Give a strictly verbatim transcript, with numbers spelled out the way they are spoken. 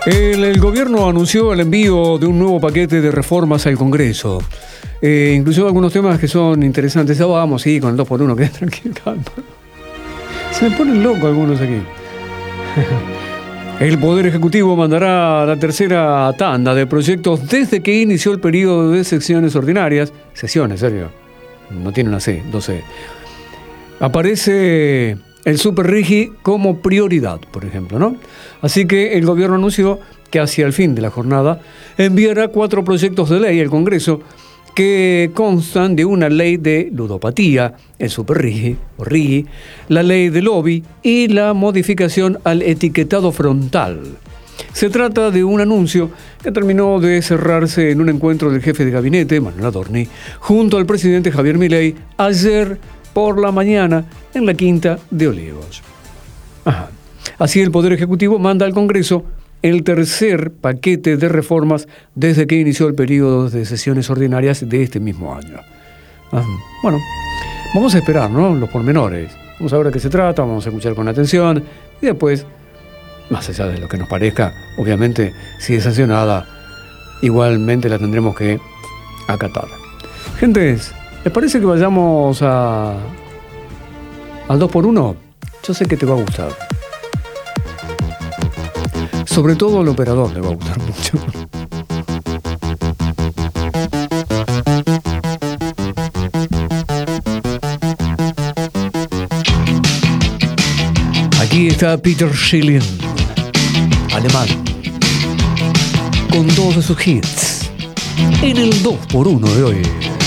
El, el gobierno anunció el envío de un nuevo paquete de reformas al Congreso. Eh, incluso algunos temas que son interesantes. Ya vamos, sí, con el dos por uno, quédate tranquilo, calma. Se me ponen locos algunos aquí. El Poder Ejecutivo mandará la tercera tanda de proyectos desde que inició el periodo de sesiones ordinarias. Sesiones, serio. No tiene una C, dos C. Aparece el Super Rigi como prioridad, por ejemplo, ¿no? Así que el gobierno anunció que hacia el fin de la jornada enviará cuatro proyectos de ley al Congreso que constan de una ley de ludopatía, el Super Rigi o Rigi, la ley de lobby y la modificación al etiquetado frontal. Se trata de un anuncio que terminó de cerrarse en un encuentro del jefe de gabinete, Manuel Adorni, junto al presidente Javier Milei ayer por la mañana en la Quinta de Olivos. Ajá. Así el Poder Ejecutivo manda al Congreso el tercer paquete de reformas desde que inició el periodo de sesiones ordinarias de este mismo año. Ah, bueno, vamos a esperar, ¿no?, los pormenores. Vamos a ver de qué se trata, vamos a escuchar con atención y después, más allá de lo que nos parezca, obviamente, si es sancionada, igualmente la tendremos que acatar. Gentes, ¿les parece que vayamos a al dos por uno? Yo sé que te va a gustar. Sobre todo al operador le va a gustar mucho. Aquí está Peter Schilling, alemán, con dos de sus hits en el dos por uno de hoy.